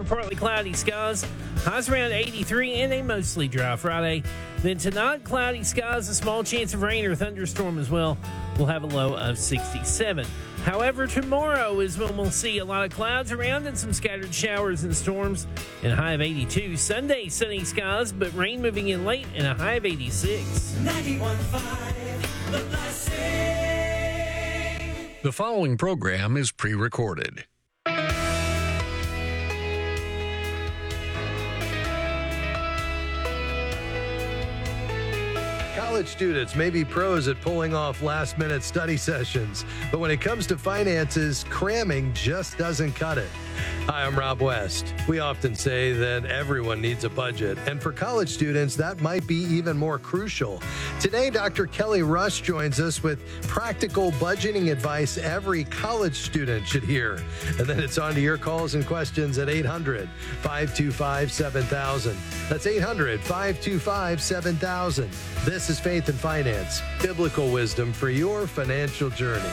partly cloudy skies. Highs around 83 and a mostly dry Friday. Then tonight, cloudy skies, a small chance of rain or thunderstorm as well. We'll have a low of 67. However, tomorrow is when we'll see a lot of clouds around and some scattered showers and storms, and a high of 82. Sunday, sunny skies, but rain moving in late, and a high of 86. 91.5 The Blessing. The following program is pre-recorded. College students may be pros at pulling off last-minute study sessions, but when it comes to finances, cramming just doesn't cut it. Hi, I'm Rob West. We often say that everyone needs a budget, and for college students, that might be even more crucial. Today, Dr. Kelly Rush joins us with practical budgeting advice every college student should hear. And then it's on to your calls and questions at 800-525-7000. That's 800-525-7000. This is Faith and Finance, biblical wisdom for your financial journey.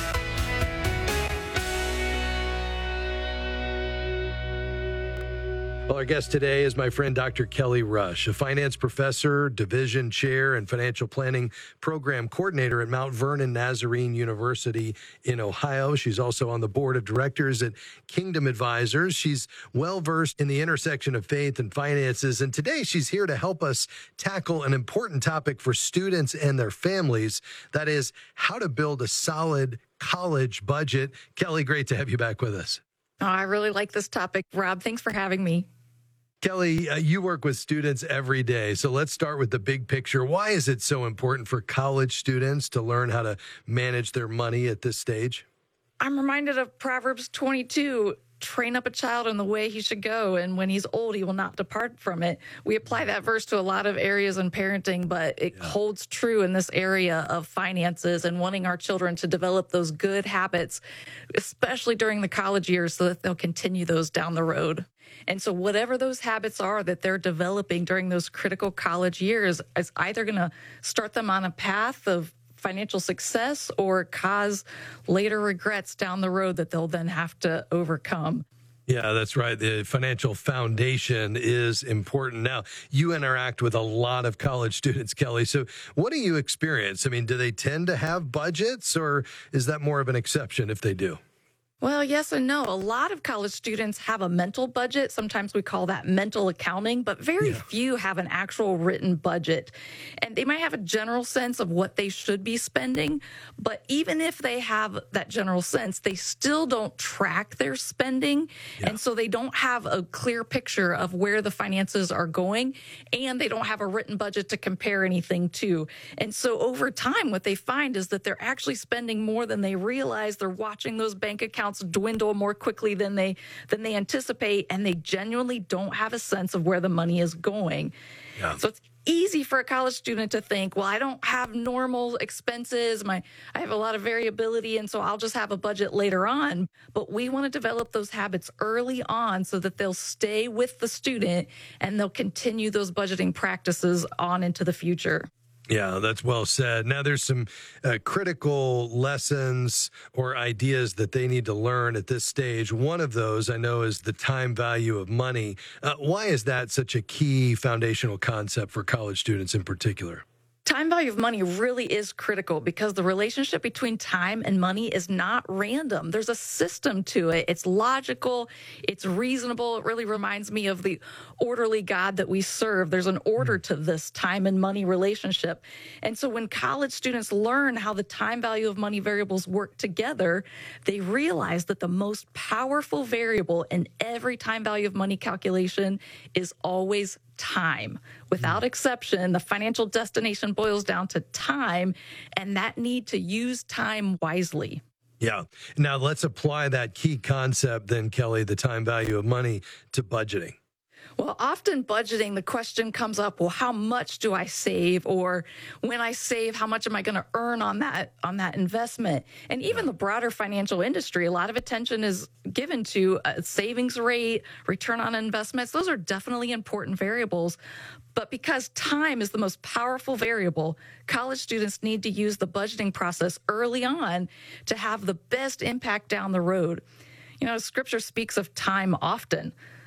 Well, our guest today is my friend Dr. Kelly Rush, a finance professor, division chair, and financial planning program coordinator at Mount Vernon Nazarene University in Ohio. She's also on the board of directors at Kingdom Advisors. She's well-versed in the intersection of faith and finances, and today she's here to help us tackle an important topic for students and their families, that is, how to build a solid college budget. Kelly, great to have you back with us. Oh, I really like this topic, Rob. Thanks for having me. Kelly, you work with students every day, so let's start with the big picture. Why is it so important for college students to learn how to manage their money at this stage? I'm reminded of Proverbs 22, train up a child in the way he should go, and when he's old, he will not depart from it. We apply that verse to a lot of areas in parenting, but it holds true in this area of finances and wanting our children to develop those good habits, especially during the college years, so that they'll continue those down the road. And so whatever those habits are that they're developing during those critical college years is either going to start them on a path of financial success or cause later regrets down the road that they'll then have to overcome. Yeah, that's right. The financial foundation is important. Now, you interact with a lot of college students, Kelly. So what do you experience? I mean, do they tend to have budgets, or is that more of an exception if they do? Well, yes and no. A lot of college students have a mental budget. Sometimes we call that mental accounting, but very few have an actual written budget. And they might have a general sense of what they should be spending, but even if they have that general sense, they still don't track their spending. And so they don't have a clear picture of where the finances are going, and they don't have a written budget to compare anything to. And so over time, what they find is that they're actually spending more than they realize. They're watching those bank accounts dwindle more quickly than they anticipate, and they genuinely don't have a sense of where the money is going. So it's easy for a college student to think, well, I don't have normal expenses. I have a lot of variability, and so I'll just have a budget later on. But we want to develop those habits early on so that they'll stay with the student and they'll continue those budgeting practices on into the future. Yeah, that's well said. Now, there's some critical lessons or ideas that they need to learn at this stage. One of those, I know, is the time value of money. Why is that such a key foundational concept for college students in particular? Time value of money really is critical because the relationship between time and money is not random. There's a system to it. It's logical. It's reasonable. It really reminds me of the orderly God that we serve. There's an order to this time and money relationship. And so when college students learn how the time value of money variables work together, they realize that the most powerful variable in every time value of money calculation is always time. Without exception, the financial destination boils down to time and that need to use time wisely. Yeah. Now let's apply that key concept then, Kelly, the time value of money, to budgeting. Well, often budgeting, the question comes up, well, how much do I save? Or when I save, how much am I going to earn on that investment? And even the broader financial industry, a lot of attention is given to savings rate, return on investments. Those are definitely important variables. But because time is the most powerful variable, college students need to use the budgeting process early on to have the best impact down the road. You know, Scripture speaks of time often.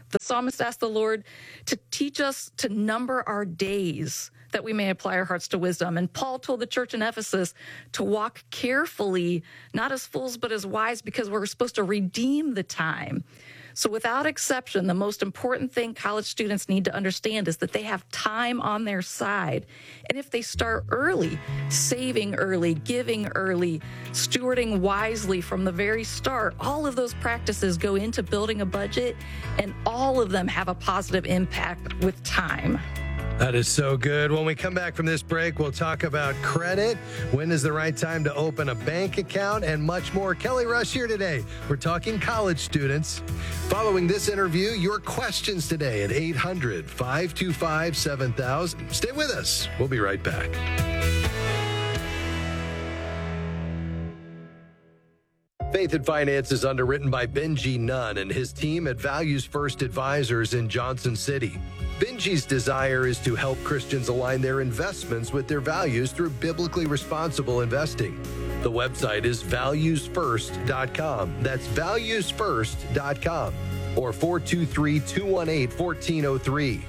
The psalmist asked the Lord to teach us to number our days that we may apply our hearts to wisdom. And Paul told the church in Ephesus to walk carefully, not as fools, but as wise, because we're supposed to redeem the time. So without exception, the most important thing college students need to understand is that they have time on their side. And if they start early, saving early, giving early, stewarding wisely from the very start, all of those practices go into building a budget, and all of them have a positive impact with time. That is so good. When we come back from this break, we'll talk about credit, when is the right time to open a bank account, and much more. Kelly Rush here today. We're talking college students. Following this interview, your questions today at 800-525-7000. Stay with us. We'll be right back. Faith and Finance is underwritten by Benji Nunn and his team at Values First Advisors in Johnson City. Benji's desire is to help Christians align their investments with their values through biblically responsible investing. The website is valuesfirst.com. That's valuesfirst.com. Or 423-218-1403.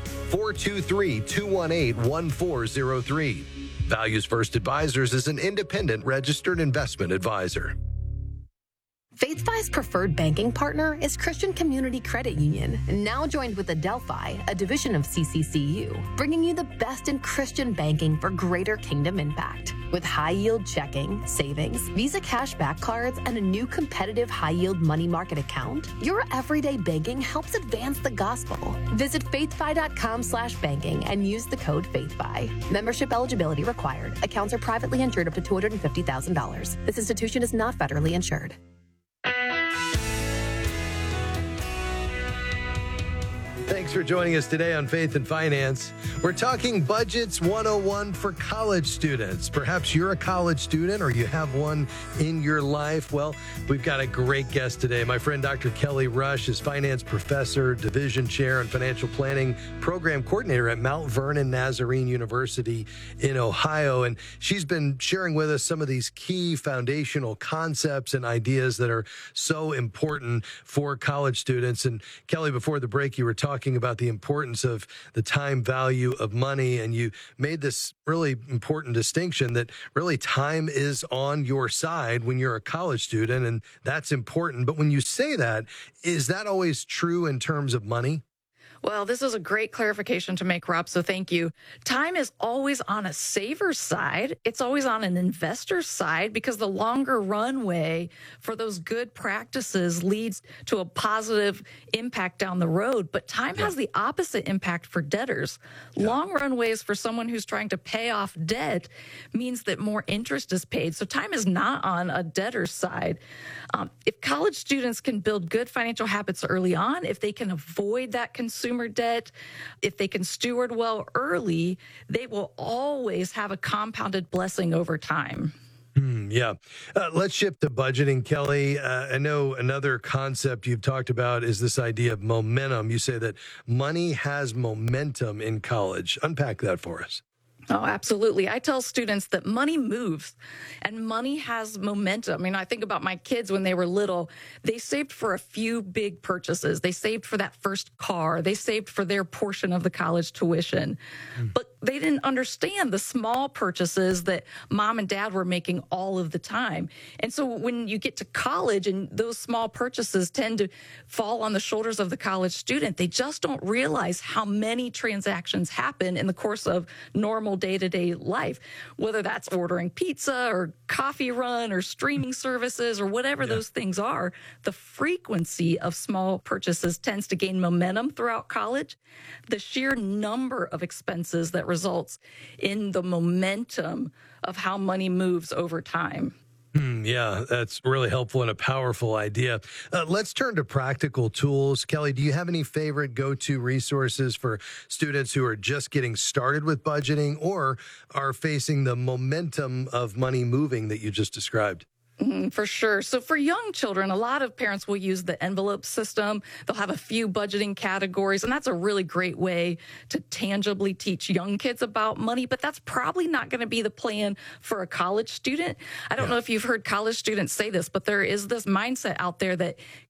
423-218-1403. Values First Advisors is an independent registered investment advisor. FaithFi's preferred banking partner is Christian Community Credit Union, now joined with Adelphi, a division of CCCU, bringing you the best in Christian banking for greater kingdom impact. With high-yield checking, savings, Visa cashback cards, and a new competitive high-yield money market account, your everyday banking helps advance the gospel. Visit faithfi.com/banking and use the code FaithFi. Membership eligibility required. Accounts are privately insured up to $250,000. This institution is not federally insured. Thanks for joining us today on Faith and Finance. We're talking Budgets 101 for college students. Perhaps you're a college student or you have one in your life. Well, we've got a great guest today. My friend Dr. Kelly Rush is finance professor, division chair, and financial planning program coordinator at Mount Vernon Nazarene University in Ohio. And she's been sharing with us some of these key foundational concepts and ideas that are so important for college students. And Kelly, before the break, you were talking about the importance of the time value of money, and you made this really important distinction that really time is on your side when you're a college student, and that's important. But when you say that, is that always true in terms of money? Well, this is a great clarification to make, Rob, so thank you. Time is always on a saver's side. It's always on an investor's side because the longer runway for those good practices leads to a positive impact down the road. But time has the opposite impact for debtors. Long runways for someone who's trying to pay off debt means that more interest is paid. So time is not on a debtor's side. If college students can build good financial habits early on, if they can avoid that consumer debt, if they can steward well early, they will always have a compounded blessing over time. Let's shift to budgeting, Kelly. I know another concept you've talked about is this idea of momentum. You say that money has momentum in college. Unpack that for us. Oh, absolutely. I tell students that money moves and money has momentum. I think about my kids when they were little. They saved for a few big purchases. They saved for that first car. They saved for their portion of the college tuition. But they didn't understand the small purchases that mom and dad were making all of the time. And so when you get to college and those small purchases tend to fall on the shoulders of the college student, they just don't realize how many transactions happen in the course of normal day-to-day life, whether that's ordering pizza or coffee run or streaming services or whatever those things are. The frequency of small purchases tends to gain momentum throughout college. The sheer number of expenses that results in the momentum of how money moves over time. Yeah, that's really helpful and a powerful idea. Let's turn to practical tools. Kelly, do you have any favorite go-to resources for students who are just getting started with budgeting or are facing the momentum of money moving that you just described? For sure. So for young children, a lot of parents will use the envelope system. They'll have a few budgeting categories, and that's a really great way to tangibly teach young kids about money, but that's probably not going to be the plan for a college student. I don't know if you've heard college students say this, but there is this mindset out there that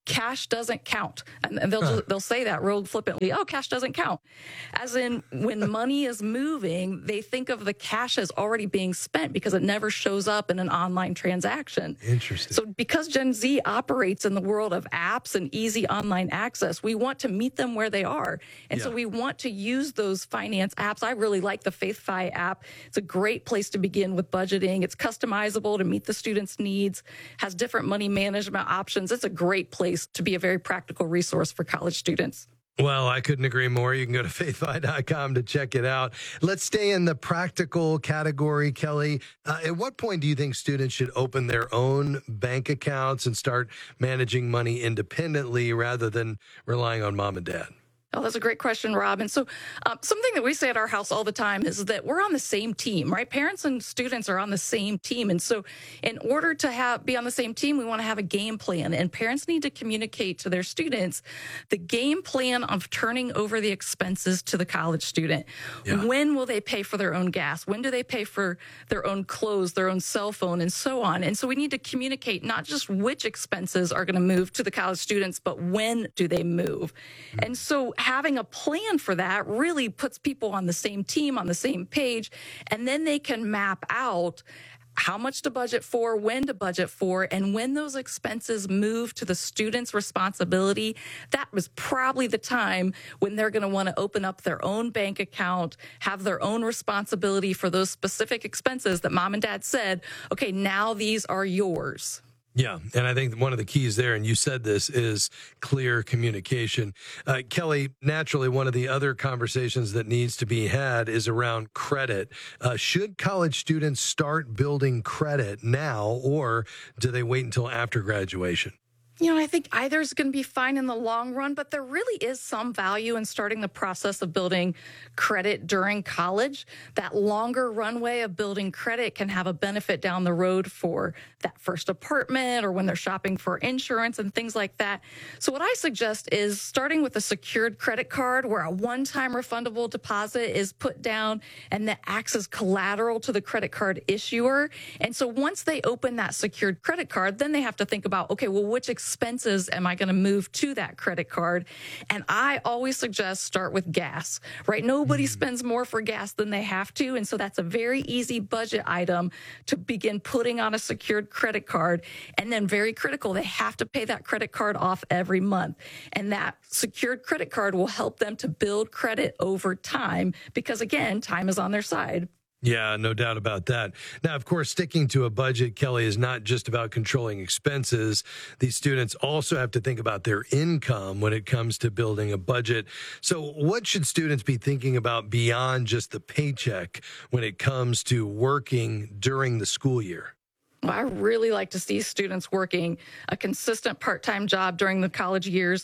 cash doesn't count. And they'll say that real flippantly, oh, cash doesn't count. As in, when money is moving, they think of the cash as already being spent because it never shows up in an online transaction. Interesting. So because Gen Z operates in the world of apps and easy online access, we want to meet them where they are. And so we want to use those finance apps. I really like the FaithFi app. It's a great place to begin with budgeting. It's customizable to meet the students' needs, has different money management options. It's a great place to be a very practical resource for college students. Well, I couldn't agree more. You can go to faithfi.com to check it out. Let's stay in the practical category, Kelly. At what point do you think students should open their own bank accounts and start managing money independently rather than relying on mom and dad? Oh, that's a great question, Rob. And so something that we say at our house all the time is that we're on the same team, right? Parents and students are on the same team. And so in order to be on the same team, we want to have a game plan. And parents need to communicate to their students the game plan of turning over the expenses to the college student. Yeah. When will they pay for their own gas? When do they pay for their own clothes, their own cell phone, and so on? And so we need to communicate not just which expenses are going to move to the college students, but when do they move? Mm-hmm. And so having a plan for that really puts people on the same team, on the same page, and then they can map out how much to budget for, when to budget for, and when those expenses move to the student's responsibility, that was probably the time when they're going to want to open up their own bank account, have their own responsibility for those specific expenses that mom and dad said, okay, now these are yours. Yeah, and I think one of the keys there, and you said this, is clear communication. Kelly, naturally, one of the other conversations that needs to be had is around credit. Should college students start building credit now, or do they wait until after graduation? You know, I think either is going to be fine in the long run, but there really is some value in starting the process of building credit during college. That longer runway of building credit can have a benefit down the road for that first apartment or when they're shopping for insurance and things like that. So what I suggest is starting with a secured credit card where a one-time refundable deposit is put down and that acts as collateral to the credit card issuer. And so once they open that secured credit card, then they have to think about, okay, well, which expenses am I going to move to that credit card? And I always suggest start with gas, right? Nobody spends more for gas than they have to. And so that's a very easy budget item to begin putting on a secured credit card. And then very critical, they have to pay that credit card off every month. And that secured credit card will help them to build credit over time because, again, time is on their side. Yeah, no doubt about that. Now, of course, sticking to a budget, Kelly, is not just about controlling expenses. These students also have to think about their income when it comes to building a budget. So what should students be thinking about beyond just the paycheck when it comes to working during the school year? Well, I really like to see students working a consistent part-time job during the college years.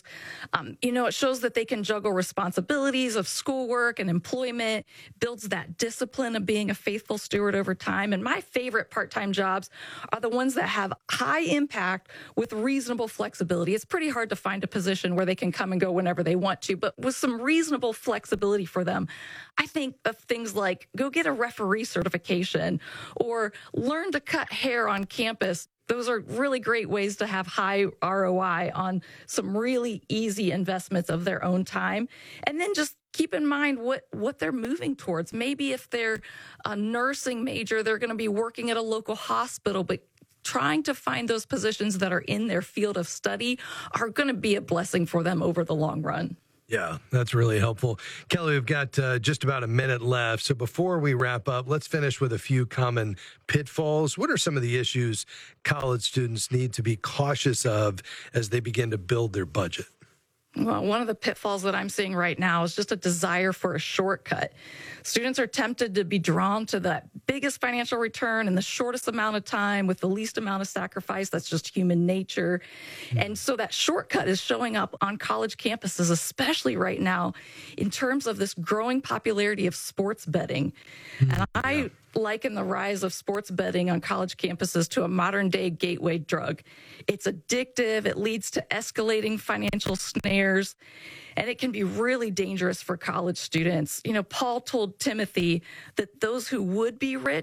It shows that they can juggle responsibilities of schoolwork and employment, builds that discipline of being a faithful steward over time. And my favorite part-time jobs are the ones that have high impact with reasonable flexibility. It's pretty hard to find a position where they can come and go whenever they want to, but with some reasonable flexibility for them. I think of things like go get a referee certification or learn to cut hair on campus. Those are really great ways to have high ROI on some really easy investments of their own time. And then just keep in mind what they're moving towards. Maybe if they're a nursing major, they're going to be working at a local hospital, but trying to find those positions that are in their field of study are going to be a blessing for them over the long run. Yeah, that's really helpful. Kelly, we've got just about a minute left. So before we wrap up, let's finish with a few common pitfalls. What are some of the issues college students need to be cautious of as they begin to build their budget? Well, one of the pitfalls that I'm seeing right now is just a desire for a shortcut. Students are tempted to be drawn to that biggest financial return in the shortest amount of time with the least amount of sacrifice. That's just human nature. And so that shortcut is showing up on college campuses, especially right now, in terms of this growing popularity of sports betting. And I liken the rise of sports betting on college campuses to a modern day gateway drug. It's addictive. It leads to escalating financial snares, and it can be really dangerous for college students. Paul told Timothy that those who would be rich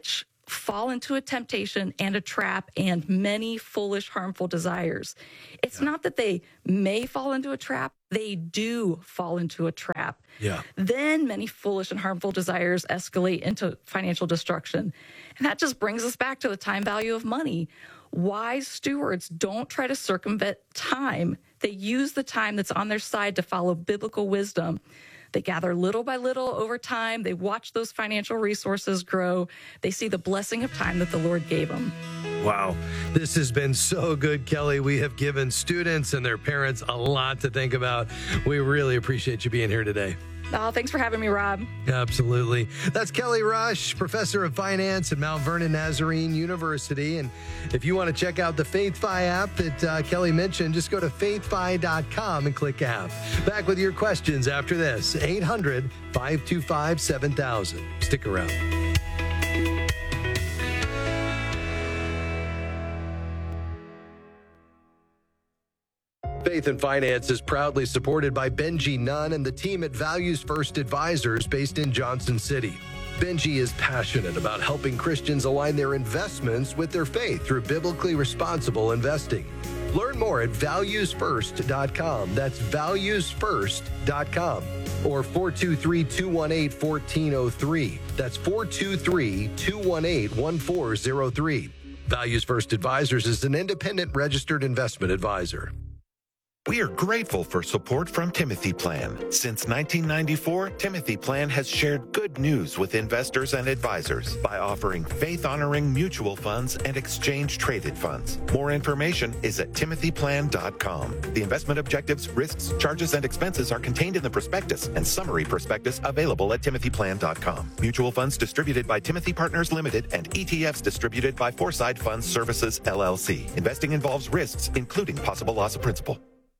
fall into a temptation and a trap and many foolish, harmful desires. It's not that they may fall into a trap, they do fall into a trap. Yeah. Then many foolish and harmful desires escalate into financial destruction. And that just brings us back to the time value of money. Wise stewards don't try to circumvent time. They use the time that's on their side to follow biblical wisdom. They gather little by little over time. They watch those financial resources grow. They see the blessing of time that the Lord gave them. Wow. This has been so good, Kelly. We have given students and their parents a lot to think about. We really appreciate you being here today. Oh, thanks for having me, Rob. Absolutely. That's Kelly Rush, professor of finance at Mount Vernon Nazarene University. And if you want to check out the FaithFi app that Kelly mentioned, just go to faithfi.com and click app. Back with your questions after this. 800-525-7000. Stick around. Faith and Finance is proudly supported by Benji Nunn and the team at Values First Advisors based in Johnson City. Benji is passionate about helping Christians align their investments with their faith through biblically responsible investing. Learn more at valuesfirst.com. That's valuesfirst.com. Or 423-218-1403. That's 423-218-1403. Values First Advisors is an independent registered investment advisor. We are grateful for support from Timothy Plan. Since 1994, Timothy Plan has shared good news with investors and advisors by offering faith-honoring mutual funds and exchange-traded funds. More information is at timothyplan.com. The investment objectives, risks, charges, and expenses are contained in the prospectus and summary prospectus available at timothyplan.com. Mutual funds distributed by Timothy Partners Limited and ETFs distributed by Foreside Funds Services, LLC. Investing involves risks, including possible loss of principal.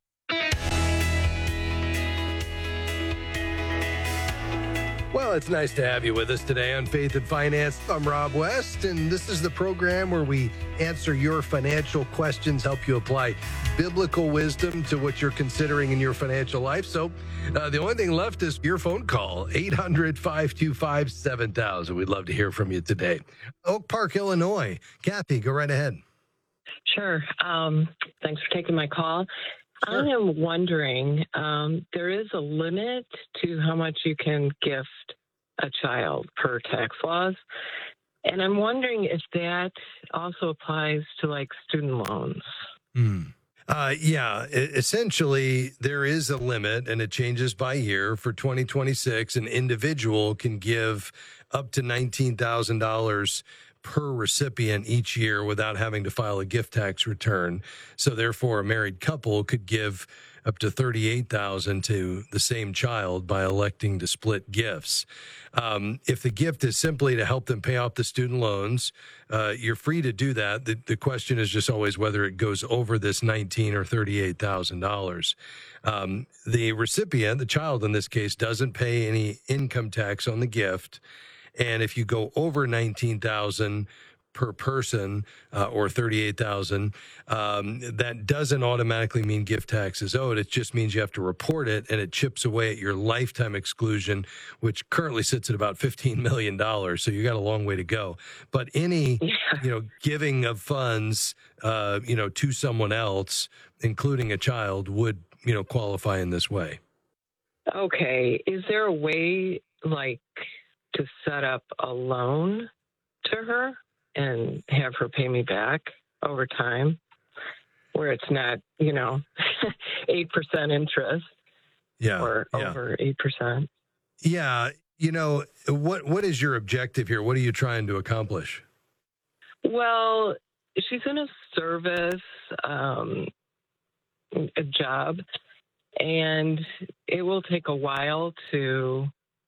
Well, it's nice to have you with us today on Faith and Finance. I'm Rob West, and this is the program where we answer your financial questions, help you apply biblical wisdom to what you're considering in your financial life. So the only thing left is your phone call, 800-525-7000. We'd love to hear from you today. Oak Park, Illinois. Kathy, go right ahead. Sure. Thanks for taking my call. Sure. I am wondering, there is a limit to how much you can gift a child per tax laws. And I'm wondering if that also applies to like student loans. Essentially, there is a limit and it changes by year. For 2026, an individual can give up to $19,000 per recipient each year without having to file a gift tax return. So therefore, a married couple could give up to $38,000 to the same child by electing to split gifts. If the gift is simply to help them pay off the student loans, you're free to do that. The question is just always whether it goes over this $19,000 or $38,000. The recipient, the child in this case, doesn't pay any income tax on the gift. And if you go over $19,000 per person or $38,000, that doesn't automatically mean gift tax is owed. It just means you have to report it, and it chips away at your lifetime exclusion, which currently sits at about $15 million. So you got a long way to go. But any, giving of funds, to someone else, including a child, would, qualify in this way. Okay. Is there a way, to set up a loan to her and have her pay me back over time where it's not, 8% interest or over 8%? Yeah. What is your objective here? What are you trying to accomplish? Well, she's in a service, a job, and it will take a while to,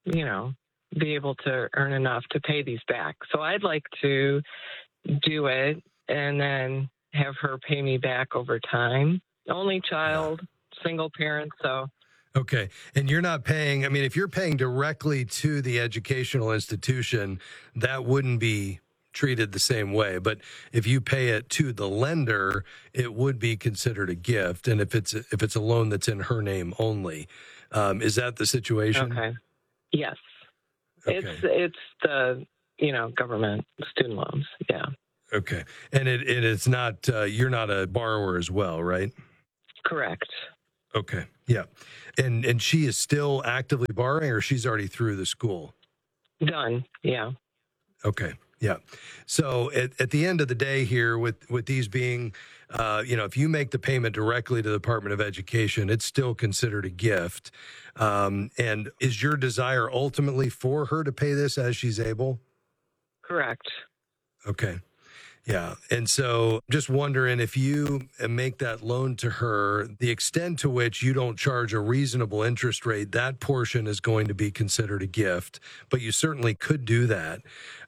be able to earn enough to pay these back. So I'd like to do it and then have her pay me back over time. Only child, single parent, so. Okay. And you're not paying, if you're paying directly to the educational institution, that wouldn't be treated the same way. But if you pay it to the lender, it would be considered a gift. And if it's a loan that's in her name only, is that the situation? Okay. Yes. Okay. It's the government student loans. Yeah. Okay. And it's not, you're not a borrower as well, right? Correct. Okay. Yeah. And she is still actively borrowing, or she's already through the school? Done. Yeah. Okay. Yeah. So at the end of the day here, with these being, if you make the payment directly to the Department of Education, it's still considered a gift. And is your desire ultimately for her to pay this as she's able? Correct. Okay. Yeah. And so just wondering, if you make that loan to her, the extent to which you don't charge a reasonable interest rate, that portion is going to be considered a gift. But you certainly could do that,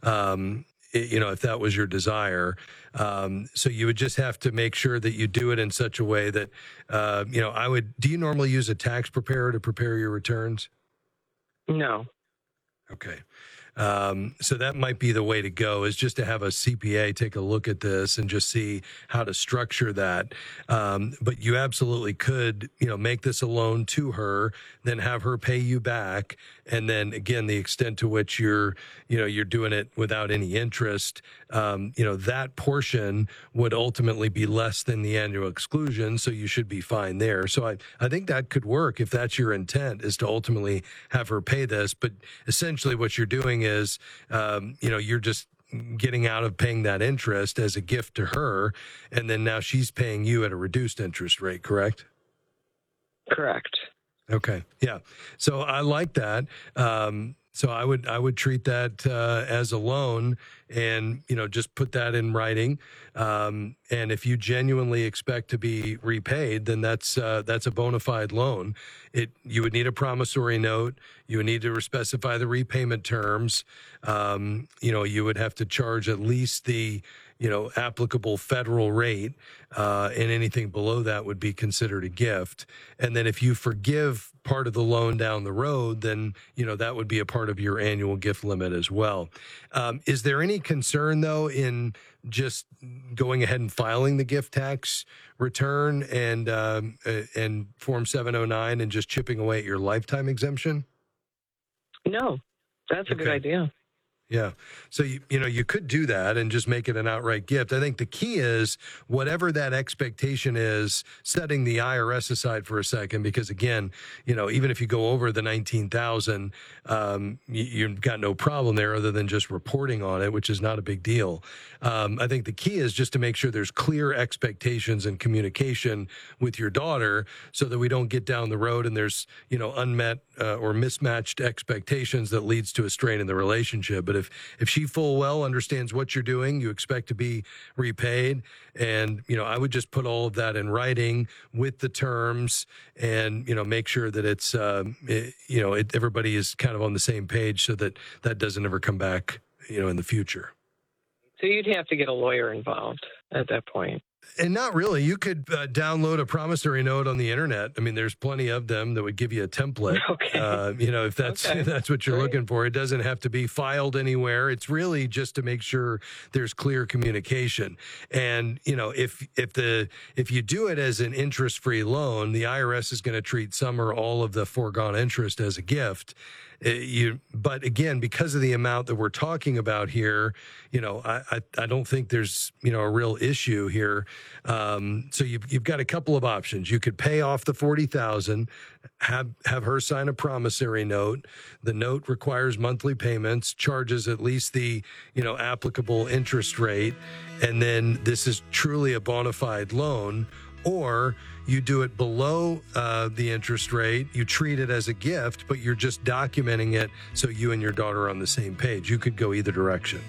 if that was your desire. So you would just have to make sure that you do it in such a way that, do you normally use a tax preparer to prepare your returns? No. Okay. So that might be the way to go, is just to have a CPA take a look at this and just see how to structure that. But you absolutely could, make this a loan to her, then have her pay you back. And then again, the extent to which you're doing it without any interest, that portion would ultimately be less than the annual exclusion. So you should be fine there. So I think that could work if that's your intent, is to ultimately have her pay this. But essentially what you're doing is, you're just getting out of paying that interest as a gift to her. And then now she's paying you at a reduced interest rate, correct? Correct. Okay. Yeah. So I like that. So I would treat that as a loan, and just put that in writing. And if you genuinely expect to be repaid, then that's a bona fide loan. You would need a promissory note. You would need to specify the repayment terms. You would have to charge at least the applicable federal rate, and anything below that would be considered a gift. And then if you forgive part of the loan down the road, then, that would be a part of your annual gift limit as well. Is there any concern, though, in just going ahead and filing the gift tax return and Form 709 and just chipping away at your lifetime exemption? No, that's a good idea. Yeah. So, you could do that and just make it an outright gift. I think the key is whatever that expectation is, setting the IRS aside for a second, because again, even if you go over the $19,000, you've got no problem there other than just reporting on it, which is not a big deal. I think the key is just to make sure there's clear expectations and communication with your daughter, so that we don't get down the road and there's, unmet or mismatched expectations that leads to a strain in the relationship. But if she full well understands what you're doing, you expect to be repaid. And, I would just put all of that in writing with the terms and, make sure that it's, everybody is kind of on the same page, so that doesn't ever come back, in the future. So you'd have to get a lawyer involved at that point. And not really. You could download a promissory note on the internet. I mean, there's plenty of them that would give you a template. Okay. If that's what you're looking for. It doesn't have to be filed anywhere. It's really just to make sure there's clear communication. And if you do it as an interest-free loan, the IRS is going to treat some or all of the foregone interest as a gift. But again, because of the amount that we're talking about here, I don't think there's, a real issue here. So you've got a couple of options. You could pay off the $40,000, have her sign a promissory note. The note requires monthly payments, charges at least the, applicable interest rate. And then this is truly a bona fide loan. Or you do it below the interest rate, you treat it as a gift, but you're just documenting it so you and your daughter are on the same page. You could go either direction.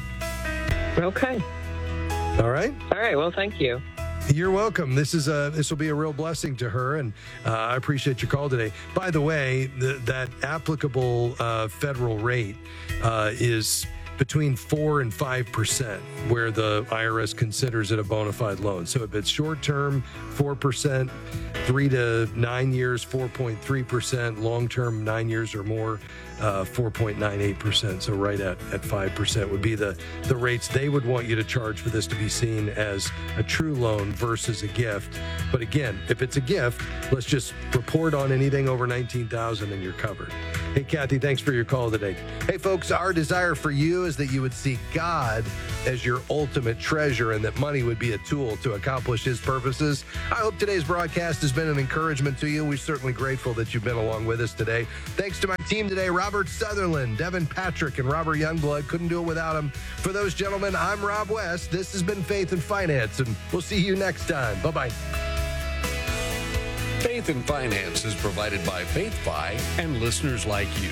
Okay. All right. All right. Well, thank you. You're welcome. This will be a real blessing to her, and I appreciate your call today. By the way, that applicable federal rate is between 4% and 5%, where the IRS considers it a bona fide loan. So if it's short term, 4%, 3 to 9 years, 4.3%, long term, 9 years or more, 4.98%. So right at 5% would be the rates they would want you to charge for this to be seen as a true loan versus a gift. But again, if it's a gift, let's just report on anything over $19,000 and you're covered. Hey, Kathy, thanks for your call today. Hey, folks, our desire for you is that you would see God as your ultimate treasure and that money would be a tool to accomplish his purposes. I hope today's broadcast has been an encouragement to you. We're certainly grateful that you've been along with us today. Thanks to my team today, Robert Sutherland, Devin Patrick, and Robert Youngblood. Couldn't do it without them. For those gentlemen, I'm Rob West. This has been Faith and Finance, and we'll see you next time. Bye-bye. Faith and Finance is provided by FaithFi and listeners like you.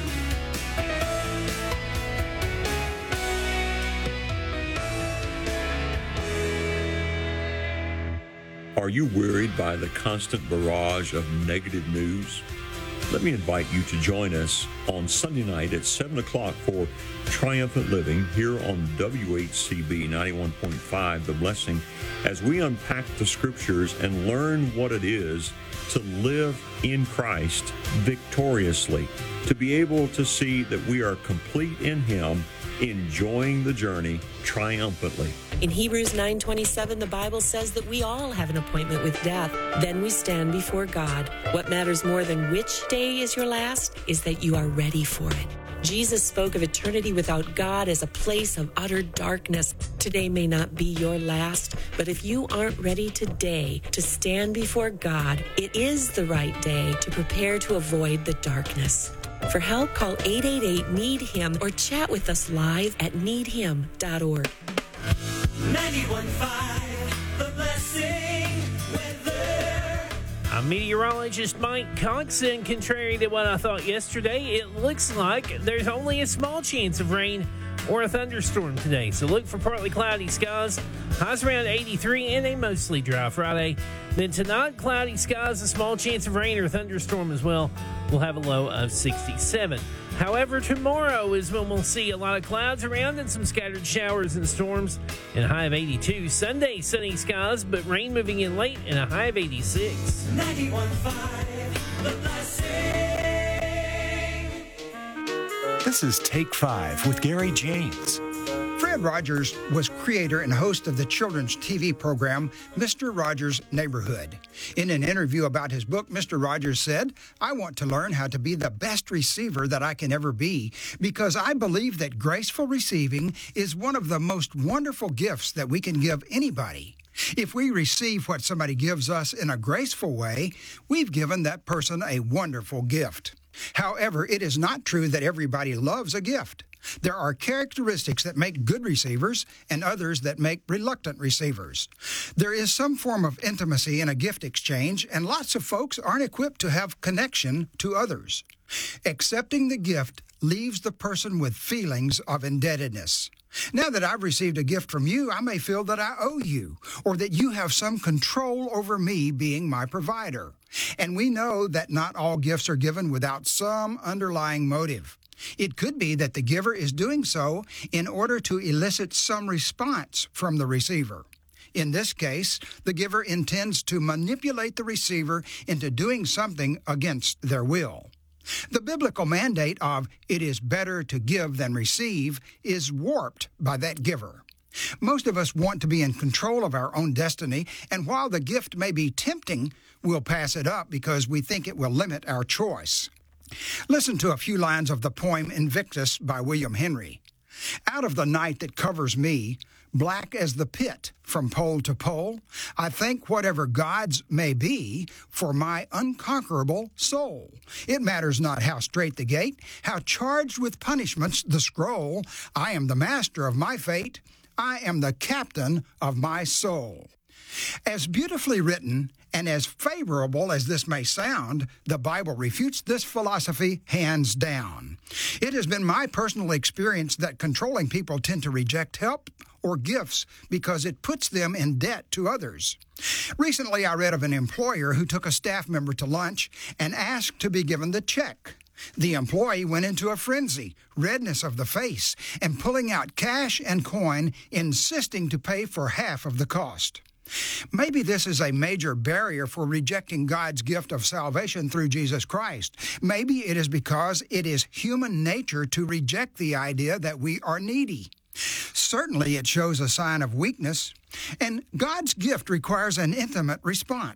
Are you worried by the constant barrage of negative news? Let me invite you to join us on Sunday night at 7 o'clock for Triumphant Living here on WHCB 91.5 The Blessing, as we unpack the scriptures and learn what it is to live in Christ victoriously, to be able to see that we are complete in Him, enjoying the journey triumphantly. In Hebrews 9:27, the Bible says that we all have an appointment with death. Then we stand before God. What matters more than which day is your last is that you are ready for it. Jesus spoke of eternity without God as a place of utter darkness. Today may not be your last, but if you aren't ready today to stand before God, it is the right day to prepare to avoid the darkness. For help, call 888-NEED-HIM or chat with us live at needhim.org. 91.5 The Blessing weather. I'm meteorologist Mike Cox, and contrary to what I thought yesterday, it looks like there's only a small chance of rain or a thunderstorm today. So look for partly cloudy skies, highs around 83, and a mostly dry Friday. Then tonight, cloudy skies, a small chance of rain or thunderstorm as well. We'll have a low of 67. However, tomorrow is when we'll see a lot of clouds around and some scattered showers and storms, and a high of 82. Sunday, sunny skies, but rain moving in late, and a high of 86. 91.5 The Blessing. This is Take 5 with Gary James. Fred Rogers was creator and host of the children's TV program, Mr. Rogers' Neighborhood. In an interview about his book, Mr. Rogers said, "I want to learn how to be the best receiver that I can ever be, because I believe that graceful receiving is one of the most wonderful gifts that we can give anybody. If we receive what somebody gives us in a graceful way, we've given that person a wonderful gift. However, it is not true that everybody loves a gift. There are characteristics that make good receivers and others that make reluctant receivers. There is some form of intimacy in a gift exchange, and lots of folks aren't equipped to have connection to others. Accepting the gift leaves the person with feelings of indebtedness. Now that I've received a gift from you, I may feel that I owe you, or that you have some control over me being my provider. And we know that not all gifts are given without some underlying motive. It could be that the giver is doing so in order to elicit some response from the receiver. In this case, the giver intends to manipulate the receiver into doing something against their will. The biblical mandate of "it is better to give than receive" is warped by that giver. Most of us want to be in control of our own destiny, and while the gift may be tempting, we'll pass it up because we think it will limit our choice. Listen to a few lines of the poem Invictus by William Henry. Out of the night that covers me, black as the pit from pole to pole, I thank whatever gods may be for my unconquerable soul. It matters not how straight the gate, how charged with punishments the scroll. I am the master of my fate. I am the captain of my soul. As beautifully written and as favorable as this may sound, the Bible refutes this philosophy hands down. It has been my personal experience that controlling people tend to reject help or gifts because it puts them in debt to others. Recently, I read of an employer who took a staff member to lunch and asked to be given the check. The employee went into a frenzy, redness of the face, and pulling out cash and coin, insisting to pay for half of the cost. Maybe this is a major barrier for rejecting God's gift of salvation through Jesus Christ. Maybe it is because it is human nature to reject the idea that we are needy. Certainly it shows a sign of weakness, and God's gift requires an intimate response.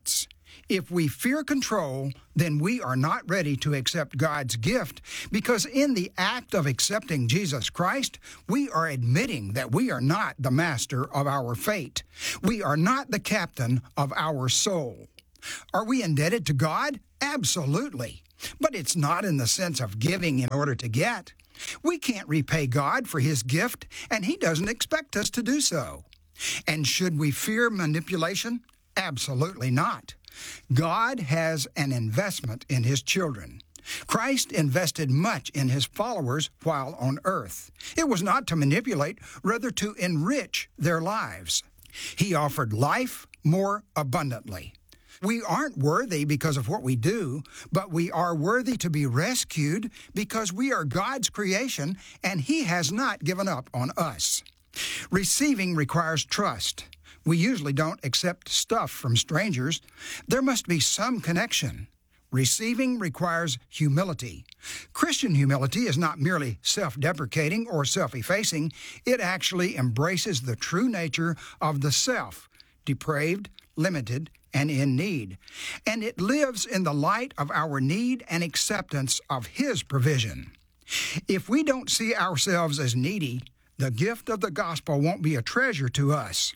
If we fear control, then we are not ready to accept God's gift, because in the act of accepting Jesus Christ, we are admitting that we are not the master of our fate. We are not the captain of our soul. Are we indebted to God? Absolutely. But it's not in the sense of giving in order to get. We can't repay God for His gift, and He doesn't expect us to do so. And should we fear manipulation? Absolutely not. God has an investment in His children. Christ invested much in His followers while on earth. It was not to manipulate, rather to enrich their lives. He offered life more abundantly. We aren't worthy because of what we do, but we are worthy to be rescued because we are God's creation and He has not given up on us. Receiving requires trust. We usually don't accept stuff from strangers. There must be some connection. Receiving requires humility. Christian humility is not merely self-deprecating or self-effacing. It actually embraces the true nature of the self, depraved, limited, and in need. And it lives in the light of our need and acceptance of His provision. If we don't see ourselves as needy, the gift of the gospel won't be a treasure to us.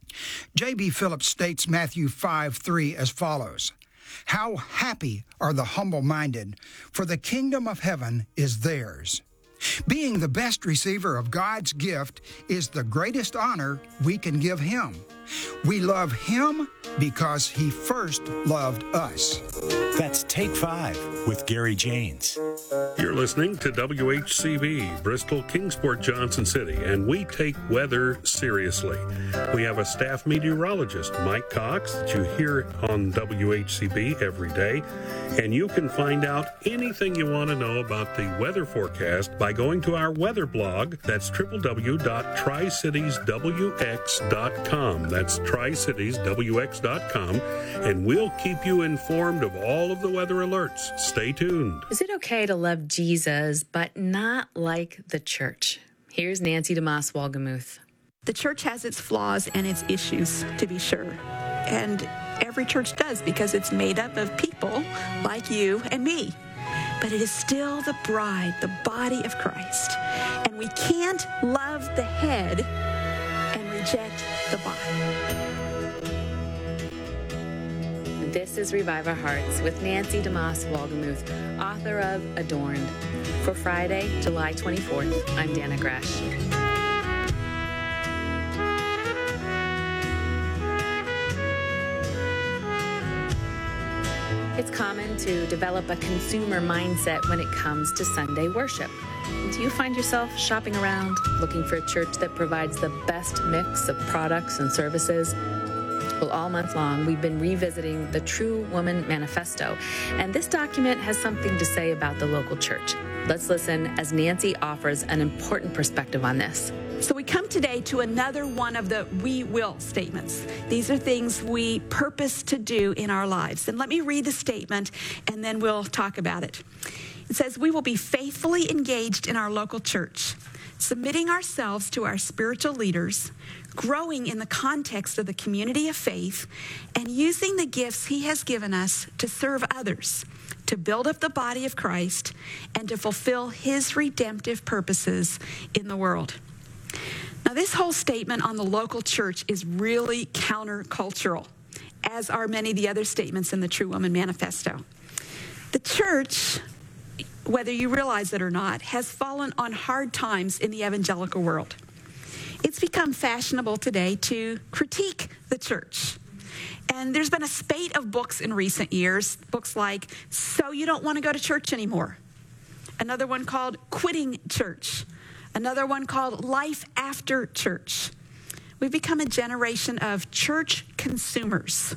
J.B. Phillips states Matthew 5:3 as follows: "How happy are the humble-minded, for the kingdom of heaven is theirs." Being the best receiver of God's gift is the greatest honor we can give Him. We love Him because He first loved us. That's Take 5 with Gary Janes. You're listening to WHCB, Bristol, Kingsport, Johnson City, and we take weather seriously. We have a staff meteorologist, Mike Cox, that you hear on WHCB every day, and you can find out anything you want to know about the weather forecast by going to our weather blog. That's www.tricitieswx.com. That's tricitieswx.com, and we'll keep you informed of all of the weather alerts. Stay tuned. Is it okay to love Jesus but not like the church? Here's Nancy DeMoss Walgemuth. The church has its flaws and its issues, to be sure. And every church does, because it's made up of people like you and me. But it is still the bride, the body of Christ. And we can't love the head and reject the body. This is Revive Our Hearts with Nancy DeMoss Walgemuth, author of Adorned. For Friday, July 24th, I'm Dana Gresh. It's common to develop a consumer mindset when it comes to Sunday worship. Do you find yourself shopping around, looking for a church that provides the best mix of products and services? Well, all month long, we've been revisiting the True Woman Manifesto, and this document has something to say about the local church. Let's listen as Nancy offers an important perspective on this. So we come today to another one of the we will statements. These are things we purpose to do in our lives. And let me read the statement, and then we'll talk about it. It says, we will be faithfully engaged in our local church, submitting ourselves to our spiritual leaders, growing in the context of the community of faith, and using the gifts He has given us to serve others, to build up the body of Christ, and to fulfill His redemptive purposes in the world. Now, this whole statement on the local church is really countercultural, as are many of the other statements in the True Woman Manifesto. The church, whether you realize it or not, has fallen on hard times in the evangelical world. It's become fashionable today to critique the church. And there's been a spate of books in recent years, books like So You Don't Want to Go to Church Anymore, another one called Quitting Church, another one called Life After Church. We've become a generation of church consumers,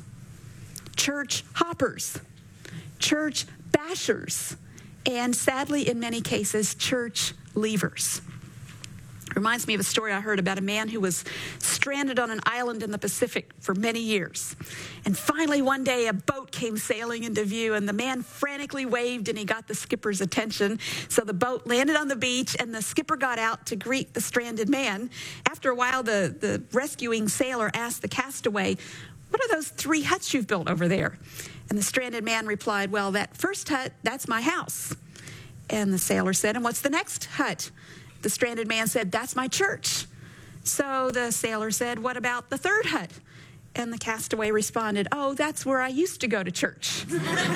church hoppers, church bashers, and sadly, in many cases, church leavers. Reminds me of a story I heard about a man who was stranded on an island in the Pacific for many years. And finally, one day, a boat came sailing into view, and the man frantically waved, and he got the skipper's attention. So the boat landed on the beach, and the skipper got out to greet the stranded man. After a while, the rescuing sailor asked the castaway, what are those 3 huts you've built over there? And the stranded man replied, well, that first hut, that's my house. And the sailor said, and what's the next hut? The stranded man said, that's my church. So the sailor said, what about the third hut? And the castaway responded, oh, that's where I used to go to church.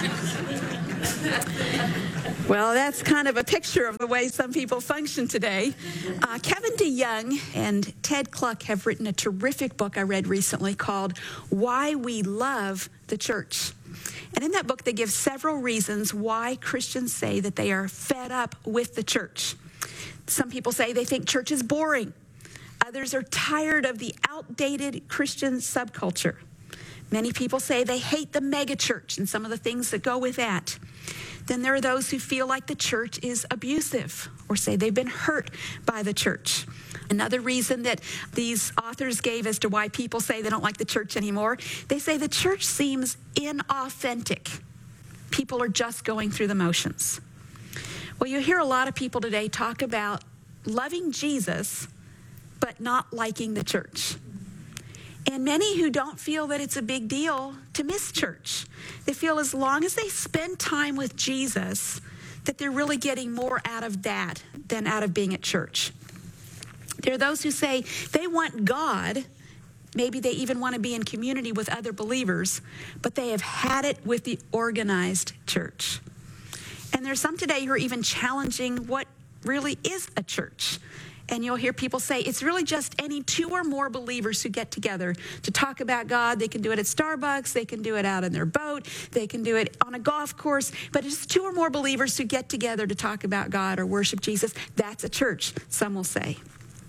Well, that's kind of a picture of the way some people function today. Kevin DeYoung and Ted Kluck have written a terrific book I read recently called Why We Love the Church. And in that book, they give several reasons why Christians say that they are fed up with the church. Some people say they think church is boring. Others are tired of the outdated Christian subculture. Many people say they hate the megachurch and some of the things that go with that. Then there are those who feel like the church is abusive or say they've been hurt by the church. Another reason that these authors gave as to why people say they don't like the church anymore, they say the church seems inauthentic. People are just going through the motions. Well, you hear a lot of people today talk about loving Jesus, but not liking the church. And many who don't feel that it's a big deal to miss church. They feel as long as they spend time with Jesus, that they're really getting more out of that than out of being at church. There are those who say they want God. Maybe they even want to be in community with other believers, but they have had it with the organized church. And there's some today who are even challenging what really is a church. And you'll hear people say it's really just any 2 or more believers who get together to talk about God. They can do it at Starbucks. They can do it out on their boat. They can do it on a golf course. But it's 2 or more believers who get together to talk about God or worship Jesus. That's a church, some will say.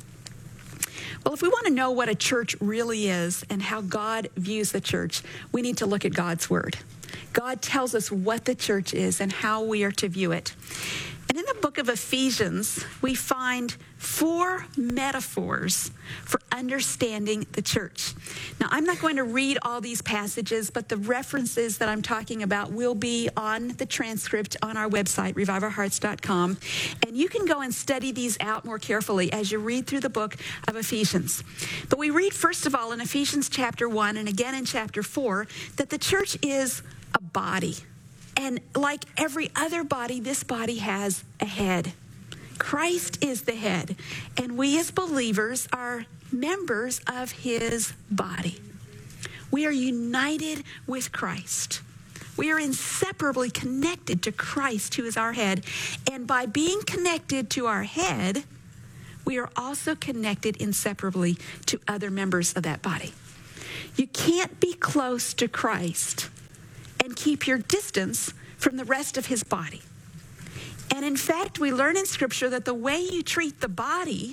Well, if we want to know what a church really is and how God views the church, we need to look at God's word. God tells us what the church is and how we are to view it. And in the book of Ephesians, we find 4 metaphors for understanding the church. Now, I'm not going to read all these passages, but the references that I'm talking about will be on the transcript on our website, reviveourhearts.com. And you can go and study these out more carefully as you read through the book of Ephesians. But we read, first of all, in Ephesians chapter 1 and again in chapter 4, that the church is a body. And like every other body, this body has a head. Christ is the head, and we as believers are members of his body. We are united with Christ. We are inseparably connected to Christ, who is our head. And by being connected to our head, we are also connected inseparably to other members of that body. You can't be close to Christ and keep your distance from the rest of his body. And in fact, we learn in Scripture that the way you treat the body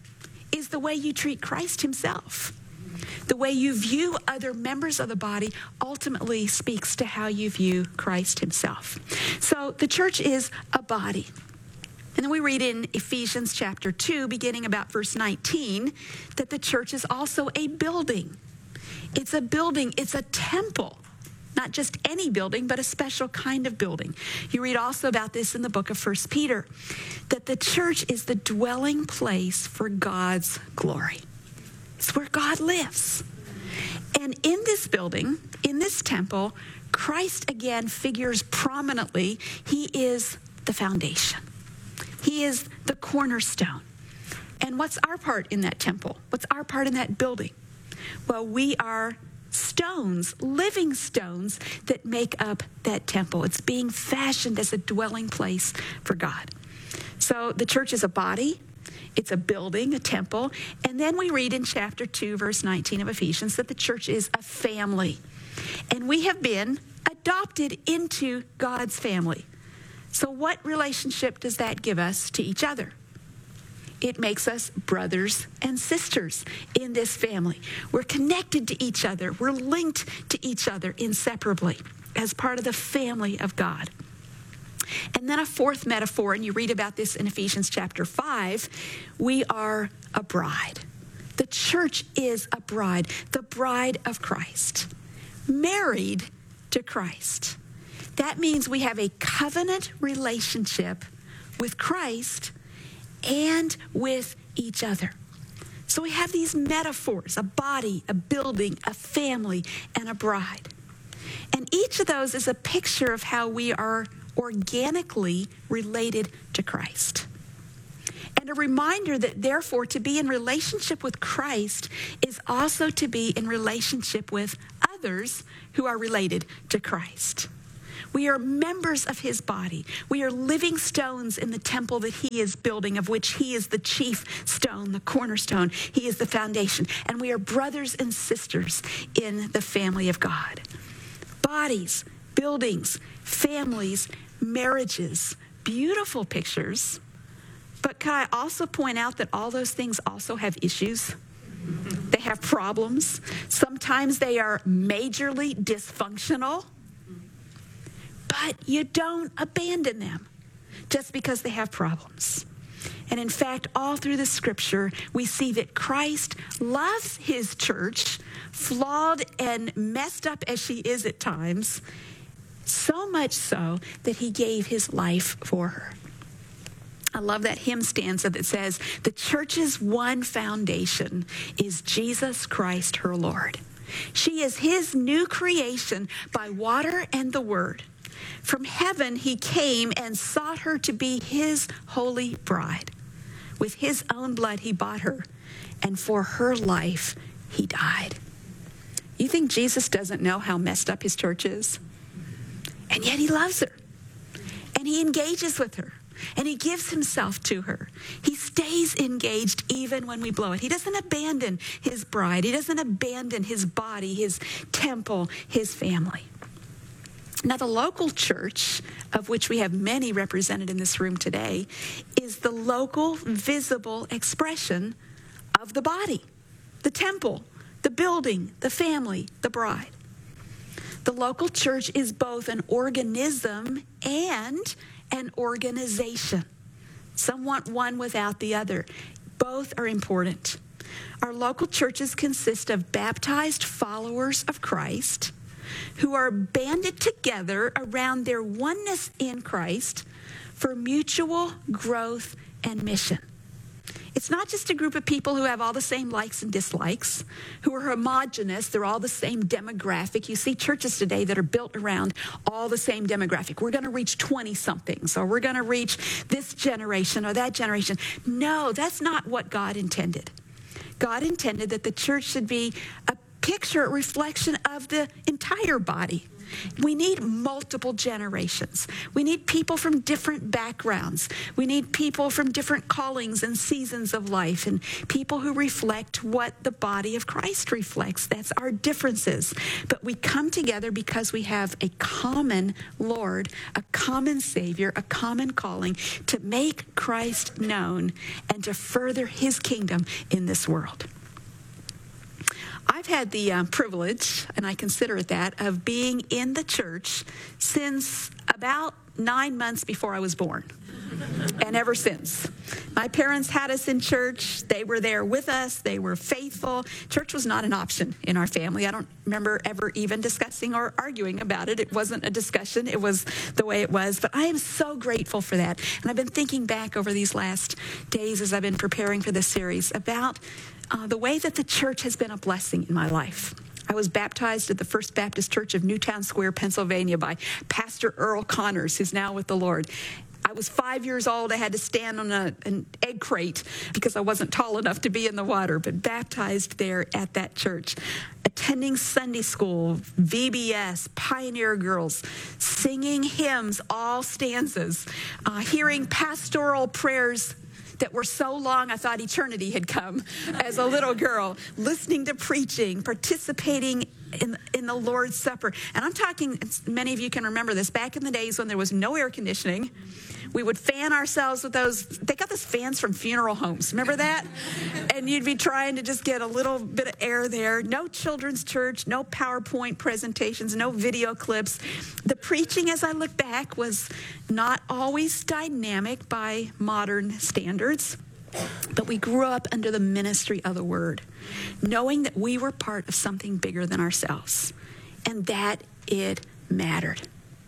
is the way you treat Christ himself. The way you view other members of the body ultimately speaks to how you view Christ himself. So the church is a body. And then we read in Ephesians chapter 2, beginning about verse 19, that the church is also a building. It's a building, it's a temple. Not just any building, but a special kind of building. You read also about this in the book of 1 Peter, that the church is the dwelling place for God's glory. It's where God lives. And in this building, in this temple, Christ again figures prominently. He is the foundation. He is the cornerstone. And what's our part in that temple? What's our part in that building? Well, we are stones, living stones that make up that temple. It's being fashioned as a dwelling place for God. So the church is a body, it's a building, a temple, and then we read in chapter 2, verse 19 of Ephesians that the church is a family. And we have been adopted into God's family. So what relationship does that give us to each other? It makes us brothers and sisters in this family. We're connected to each other. We're linked to each other inseparably as part of the family of God. And then a 4th metaphor, and you read about this in Ephesians chapter 5, we are a bride. The church is a bride, the bride of Christ, married to Christ. That means we have a covenant relationship with Christ and with each other. So we have these metaphors, a body, a building, a family, and a bride. And each of those is a picture of how we are organically related to Christ. And a reminder that, therefore, to be in relationship with Christ is also to be in relationship with others who are related to Christ. We are members of his body. We are living stones in the temple that he is building, of which he is the chief stone, the cornerstone. He is the foundation. And we are brothers and sisters in the family of God. Bodies, buildings, families, marriages, beautiful pictures. But can I also point out that all those things also have issues? They have problems. Sometimes they are majorly dysfunctional. But you don't abandon them just because they have problems. And in fact, all through the scripture, we see that Christ loves his church, flawed and messed up as she is at times, so much so that he gave his life for her. I love that hymn stanza that says, the church's one foundation is Jesus Christ, her Lord. She is his new creation by water and the word. From heaven he came and sought her to be his holy bride. With his own blood he bought her, and for her life he died. You think Jesus doesn't know how messed up his church is? And yet he loves her, and he engages with her, and he gives himself to her. He stays engaged even when we blow it. He doesn't abandon his bride. He doesn't abandon his body, his temple, his family. Now, the local church, of which we have many represented in this room today, is the local, visible expression of the body, the temple, the building, the family, the bride. The local church is both an organism and an organization. Some want one without the other. Both are important. Our local churches consist of baptized followers of Christ who are banded together around their oneness in Christ for mutual growth and mission. It's not just a group of people who have all the same likes and dislikes, who are homogenous, they're all the same demographic. You see churches today that are built around all the same demographic. We're going to reach 20-somethings, or we're going to reach this generation or that generation. No, that's not what God intended. God intended that the church should be a picture, a reflection of the entire body. We need multiple generations. We need people from different backgrounds. We need people from different callings and seasons of life, and people who reflect what the body of Christ reflects. That's our differences. But we come together because we have a common Lord, a common Savior, a common calling to make Christ known and to further his kingdom in this world. I've had the privilege, and I consider it that, of being in the church since about 9 months before I was born, and ever since. My parents had us in church. They were there with us. They were faithful. Church was not an option in our family. I don't remember ever even discussing or arguing about it. It wasn't a discussion. It was the way it was. But I am so grateful for that. And I've been thinking back over these last days as I've been preparing for this series about the way that the church has been a blessing in my life. I was baptized at the First Baptist Church of Newtown Square, Pennsylvania by Pastor Earl Connors, who's now with the Lord. I was 5 years old. I had to stand on an egg crate because I wasn't tall enough to be in the water, but baptized there at that church. Attending Sunday school, VBS, Pioneer Girls, singing hymns, all stanzas, hearing pastoral prayers that were so long I thought eternity had come as a little girl, listening to preaching, participating in the Lord's Supper. And I'm talking, many of you can remember this, back in the days when there was no air conditioning, we would fan ourselves with those, they got those fans from funeral homes, remember that? And you'd be trying to just get a little bit of air there. No children's church, no PowerPoint presentations, no video clips. The preaching, as I look back, was not always dynamic by modern standards, but we grew up under the ministry of the Word, knowing that we were part of something bigger than ourselves, and that it mattered.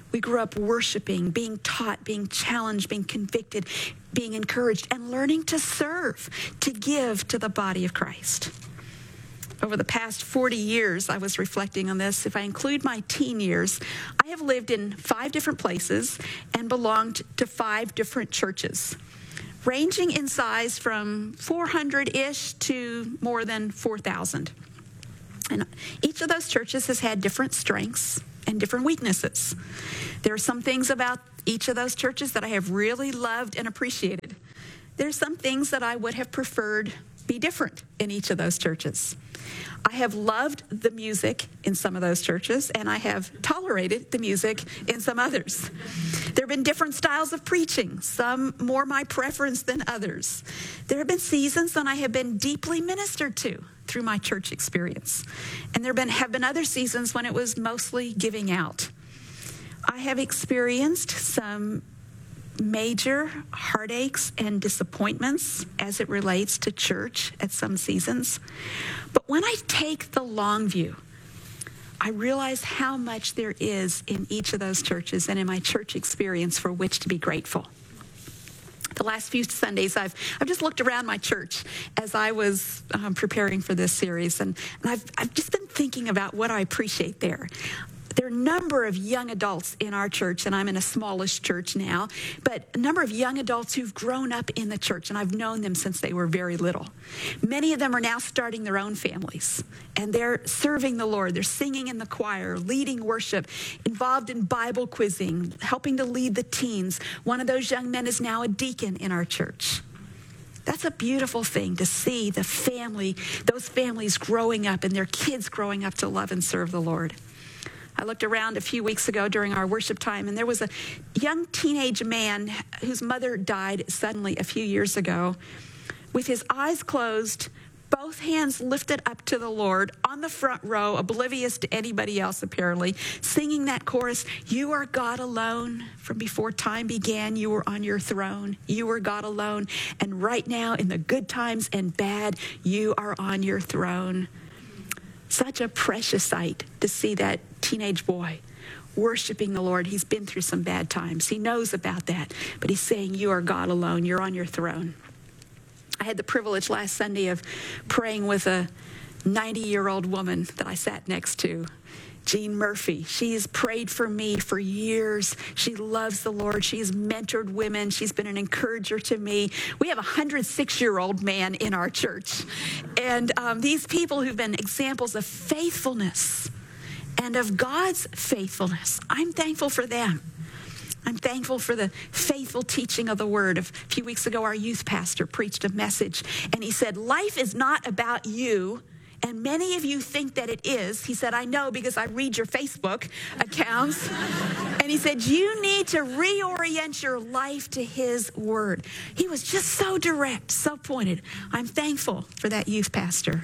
We grew up worshiping, being taught, being challenged, being convicted, being encouraged, and learning to serve, to give to the body of Christ. Over the past 40 years, I was reflecting on this. If I include my teen years, I have lived in 5 different places and belonged to 5 different churches, ranging in size from 400-ish to more than 4,000. And each of those churches has had different strengths and different weaknesses. There are some things about each of those churches that I have really loved and appreciated. There's some things that I would have preferred be different in each of those churches. I have loved the music in some of those churches, and I have tolerated the music in some others. There have been different styles of preaching, some more my preference than others. There have been seasons when I have been deeply ministered to through my church experience, and there have been other seasons when it was mostly giving out. I have experienced some major heartaches and disappointments as it relates to church at some seasons. But when I take the long view, I realize how much there is in each of those churches and in my church experience for which to be grateful. The last few Sundays, I've just looked around my church as I was preparing for this series, and I've just been thinking about what I appreciate there. There are a number of young adults in our church, and I'm in a smallish church now, but a number of young adults who've grown up in the church, and I've known them since they were very little. Many of them are now starting their own families, and they're serving the Lord. They're singing in the choir, leading worship, involved in Bible quizzing, helping to lead the teens. One of those young men is now a deacon in our church. That's a beautiful thing to see those families growing up and their kids growing up to love and serve the Lord. I looked around a few weeks ago during our worship time, and there was a young teenage man whose mother died suddenly a few years ago, with his eyes closed, both hands lifted up to the Lord, on the front row, oblivious to anybody else apparently, singing that chorus, "You are God alone. From before time began, you were on your throne. You were God alone. And right now, in the good times and bad, you are on your throne." Such a precious sight to see that teenage boy worshiping the Lord. He's been through some bad times. He knows about that, but he's saying, "You are God alone. You're on your throne." I had the privilege last Sunday of praying with a 90-year-old woman that I sat next to, Jean Murphy. She's prayed for me for years. She loves the Lord. She's mentored women. She's been an encourager to me. We have a 106-year-old man in our church. And these people who've been examples of faithfulness and of God's faithfulness, I'm thankful for them. I'm thankful for the faithful teaching of the word. A few weeks ago, our youth pastor preached a message, and he said, "Life is not about you, and many of you think that it is." He said, "I know because I read your Facebook accounts." And he said, "You need to reorient your life to his word." He was just so direct, so pointed. I'm thankful for that youth pastor.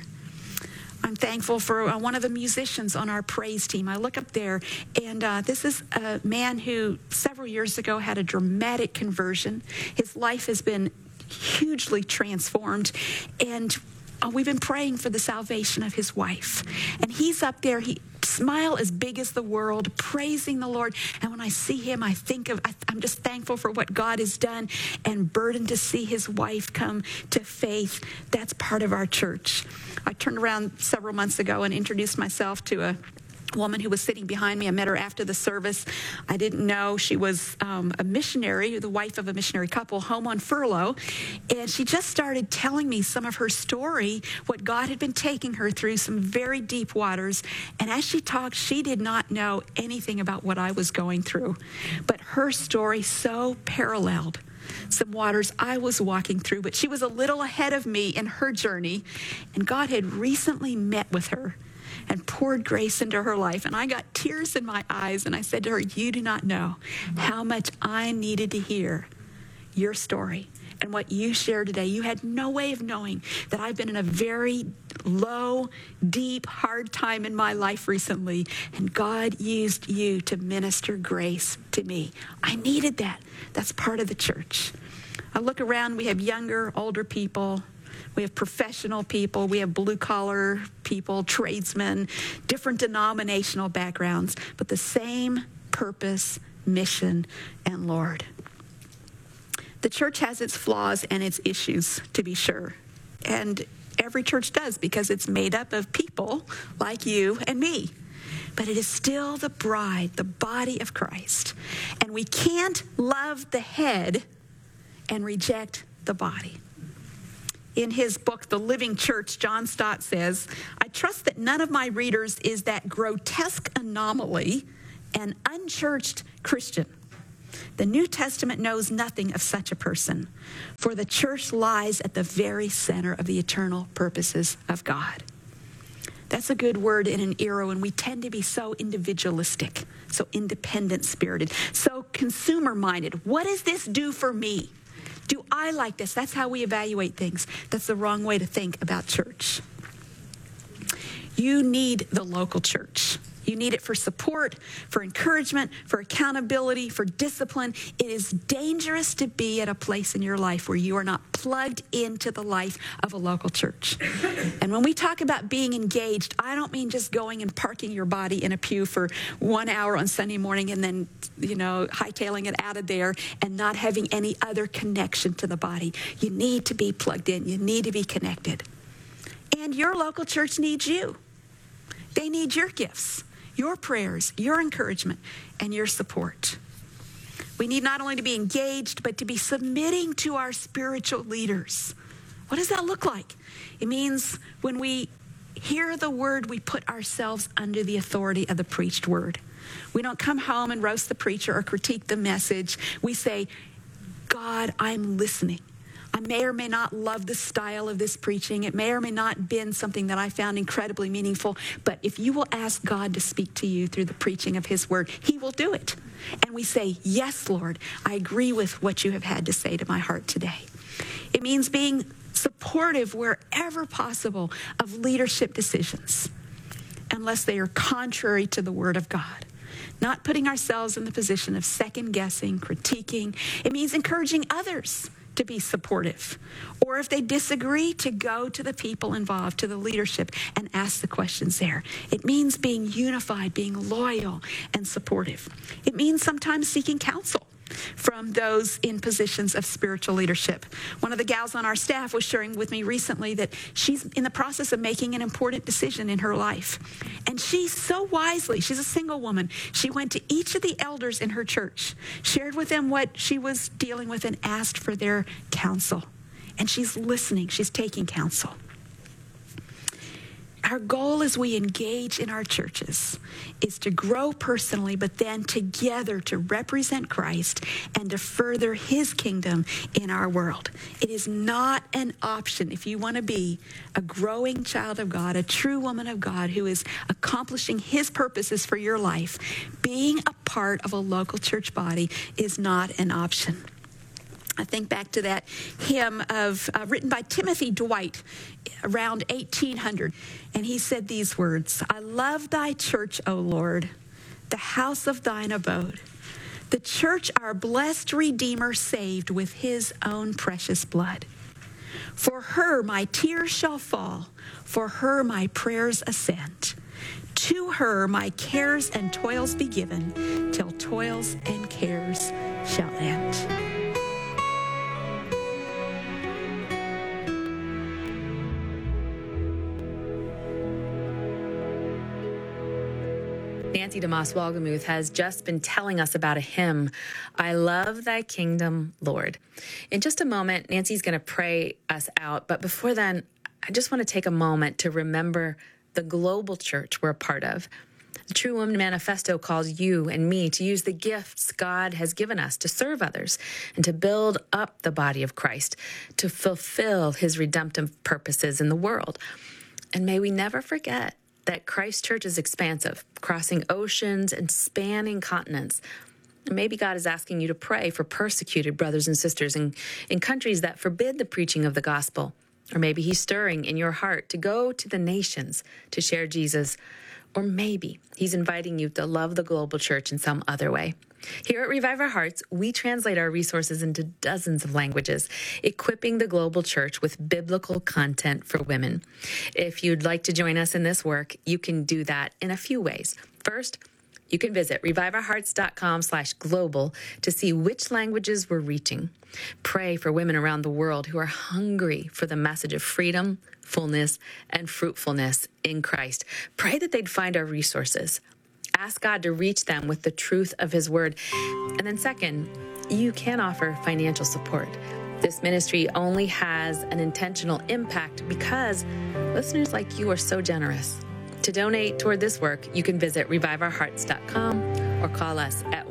I'm thankful for one of the musicians on our praise team. I look up there, and this is a man who several years ago had a dramatic conversion. His life has been hugely transformed, and we've been praying for the salvation of his wife. And he's up there, smile as big as the world, praising the Lord. And when I see him, I'm just thankful for what God has done and burdened to see his wife come to faith. That's part of our church. I turned around several months ago and introduced myself to a woman who was sitting behind me. I met her after the service. I didn't know she was a missionary, the wife of a missionary couple home on furlough. And she just started telling me some of her story, what God had been taking her through, some very deep waters. And as she talked, she did not know anything about what I was going through. But her story so paralleled some waters I was walking through, but she was a little ahead of me in her journey. And God had recently met with her and poured grace into her life. And I got tears in my eyes, and I said to her, "You do not know how much I needed to hear your story and what you shared today. You had no way of knowing that I've been in a very low, deep, hard time in my life recently, and God used you to minister grace to me. I needed that." That's part of the church. I look around, we have younger, older people. We have professional people. We have blue-collar people, tradesmen, different denominational backgrounds, but the same purpose mission, and Lord. The church has its flaws and its issues, to be sure. And every church does, because it's made up of people like you and me. But it is still the bride, the body of Christ. And we can't love the head and reject the body. In his book, The Living Church, John Stott says, I trust that none of my readers is that grotesque anomaly, an unchurched Christian. The New Testament knows nothing of such a person, for the church lies at the very center of the eternal purposes of God. That's a good word in an era when we tend to be so individualistic, so independent-spirited, so consumer-minded. What does this do for me? Do I like this? That's how we evaluate things. That's the wrong way to think about church. You need the local church. You need it for support, for encouragement, for accountability, for discipline. It is dangerous to be at a place in your life where you are not plugged into the life of a local church. And when we talk about being engaged, I don't mean just going and parking your body in a pew for 1 hour on Sunday morning and then, hightailing it out of there and not having any other connection to the body. You need to be plugged in. You need to be connected. And your local church needs you. They need your gifts, your prayers, your encouragement, and your support. We need not only to be engaged, but to be submitting to our spiritual leaders. What does that look like? It means when we hear the word, we put ourselves under the authority of the preached word. We don't come home and roast the preacher or critique the message. We say, God, I'm listening. I may or may not love the style of this preaching. It may or may not have been something that I found incredibly meaningful. But if you will ask God to speak to you through the preaching of his word, he will do it. And we say, yes, Lord, I agree with what you have had to say to my heart today. It means being supportive wherever possible of leadership decisions, unless they are contrary to the word of God. Not putting ourselves in the position of second guessing, critiquing. It means encouraging others to be supportive, or if they disagree, to go to the people involved, to the leadership, and ask the questions there. It means being unified, being loyal and supportive. It means sometimes seeking counsel from those in positions of spiritual leadership. One of the gals on our staff was sharing with me recently that she's in the process of making an important decision in her life. And she so wisely, she's a single woman, she went to each of the elders in her church, shared with them what she was dealing with, and asked for their counsel. And she's listening, she's taking counsel. Our goal as we engage in our churches is to grow personally, but then together to represent Christ and to further his kingdom in our world. It is not an option if you want to be a growing child of God, a true woman of God who is accomplishing his purposes for your life. Being a part of a local church body is not an option. I think back to that hymn written by Timothy Dwight around 1800. And he said these words, I love thy church, O Lord, the house of thine abode. The church our blessed Redeemer saved with his own precious blood. For her my tears shall fall, for her my prayers ascend. To her my cares and toils be given, till toils and cares shall end. Nancy DeMoss Wolgemuth has just been telling us about a hymn, I Love Thy Kingdom, Lord. In just a moment, Nancy's going to pray us out. But before then, I just want to take a moment to remember the global church we're a part of. The True Woman Manifesto calls you and me to use the gifts God has given us to serve others and to build up the body of Christ, to fulfill his redemptive purposes in the world. And may we never forget that Christ Church is expansive, crossing oceans and spanning continents. And maybe God is asking you to pray for persecuted brothers and sisters in countries that forbid the preaching of the gospel. Or maybe he's stirring in your heart to go to the nations to share Jesus. Or maybe he's inviting you to love the global church in some other way. Here at Revive Our Hearts, we translate our resources into dozens of languages, equipping the global church with biblical content for women. If you'd like to join us in this work, you can do that in a few ways. First, you You can visit reviveourhearts.com/global to see which languages we're reaching. Pray for women around the world who are hungry for the message of freedom, fullness, and fruitfulness in Christ. Pray that they'd find our resources. Ask God to reach them with the truth of his word. And then second, you can offer financial support. This ministry only has an intentional impact because listeners like you are so generous. To donate toward this work, you can visit reviveourhearts.com or call us at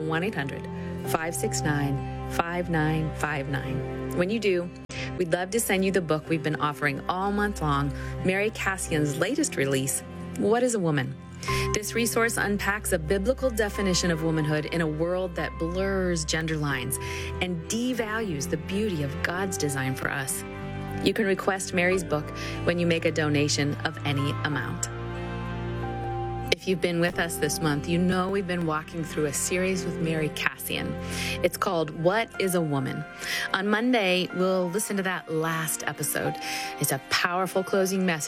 1-800-569-5959. When you do, we'd love to send you the book we've been offering all month long, Mary Cassian's latest release, What is a Woman? This resource unpacks a biblical definition of womanhood in a world that blurs gender lines and devalues the beauty of God's design for us. You can request Mary's book when you make a donation of any amount. If you've been with us this month, you know we've been walking through a series with Mary Cassian. It's called What is a Woman? On Monday, we'll listen to that last episode. It's a powerful closing message